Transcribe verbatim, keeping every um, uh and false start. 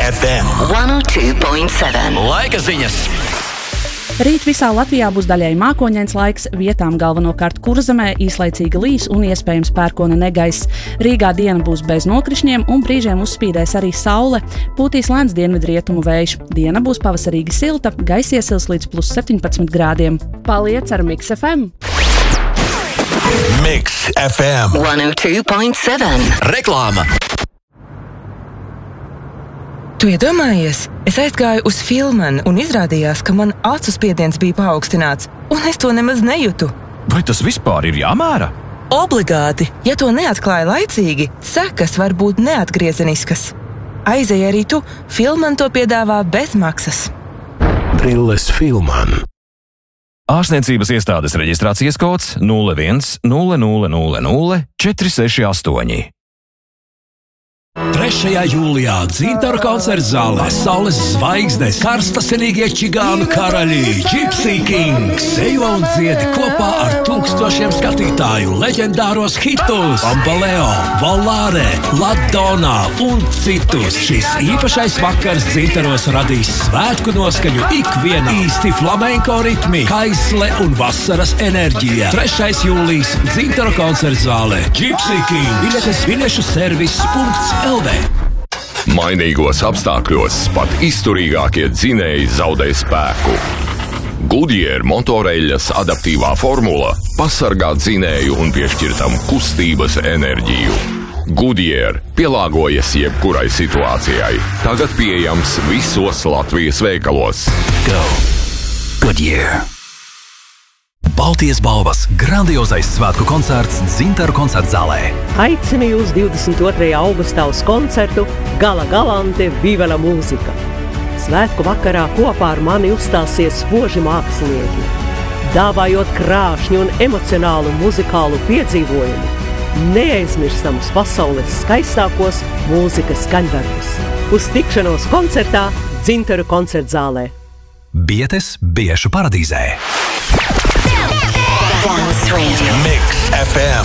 F M one oh two point seven. Laika ziņas. Rīt visā Latvijā būs daļēji mākoņains laiks, vietām galvenokārt Kurzemē īslaicīgi līs un iespējams pērkona negaiss. Rīgā diena būs bez nokrišņiem un brīžiem uzspīdēs arī saule. Pūtīs lēns dienvidrietumu vējš. Diena būs pavasarīgi silta, gaiss iesils līdz plus septiņpadsmit grādiem. Paliec ar Mix F M! Mix F M one oh two point seven. Reklāma. Tu iedomājies, es aizgāju uz Filmanu un izrādījās, ka man acu spiediens bija paaugstināts, un es to nemaz nejūtu. Vai tas vispār ir jāmēra? Obligāti, ja to neatklāja laicīgi, sekas var būt neatgriezeniskas. Aizej arī tu, Filman to piedāvā bez maksas. Brilles Filman. Ārstniecības iestādes reģistrācijas kods nulle viens nulle nulle nulle nulle četri seši astoņi. trešajā jūlijā Dzintaru koncerts zālē Saules zvaigznes, karstasinīgie čigānu karaļi, Gypsy Kings, ejo un dziedi kopā ar tūkstošiem skatītāju leģendāros hitus Bambaleo, Volare, Ladona un citus. Šis īpašais vakars Dzintaros radīs svētku noskaņu ikvienā, īsti flamenko ritmi, kaisle un vasaras enerģija. trešais jūlijas Dzintaru koncerts zālē Gypsy Kings, biļetes biļešu servis punkts L V. Mainīgos apstākļos pat izturīgākie dzinēji zaudē spēku. Goodyear motoreļas adaptīvā formula pasargā dzinēju un piešķir tam kustības enerģiju. Goodyear pielāgojas jebkurai situācijai. Tagad pieejams visos Latvijas veikalos. Go! Goodyear! Baltijas balvas grandiozais svētku koncerts Dzintaru koncerta zālē. Aicinu jūs divdesmit otrajā augustā uz koncertu Gala Galante Viva la mūzika. Svētku vakarā kopā ar mani uzstāsies spoži mākslinieki, dāvājot krāšņu un emocionālu muzikālu piedzīvojumu, neaizmirstamus pasaules skaistākos mūzikas skaņdarbus. Uz tikšanos koncertā Dzintaru koncerta zālē. Bietes biešu paradīzē. Dance Radio. Mix F M